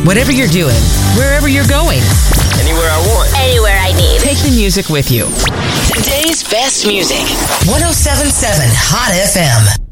Whatever you're doing, wherever you're going, Anywhere I want. Anywhere I need. take the music with you. Today's best music. 107.7 Hot FM.